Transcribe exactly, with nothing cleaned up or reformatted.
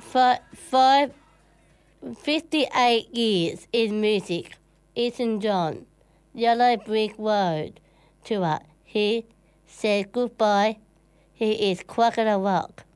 Fi five, fifty-eight years in music. Elton John, Yellow Brick Road tour. He said goodbye. He is Crocodile Rock.